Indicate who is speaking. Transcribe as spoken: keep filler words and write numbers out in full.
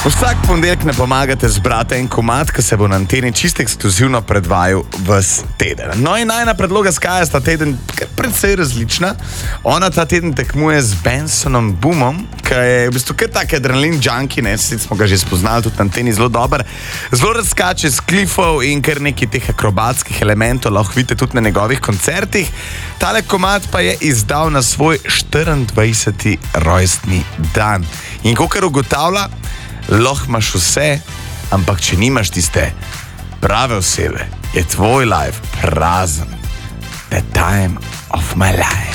Speaker 1: Vsak ponedeljek ne pomagate zbrati en komad, ki se bo na anteni čisto ekskluzivno predvajal ves teden. No in najna predloga Skaja sta teden precej različna. Ona ta teden tekmuje z Bensonom Boomom, ki je v bistvu kar tak adrenalin junkie, ne, sicer smo ga že spoznali tudi na anteni zelo dober. Zelo razskače z klifov in kar nekaj teh akrobatskih elementov lahko vidite tudi na njegovih koncertih. Tale komad pa je izdal na svoj štiriindvajseti rojstni dan. In kakor ugotavlja, lahko imaš vse, ampak če nimaš tiste prave osebe, je tvoj life prazen. The time of my life.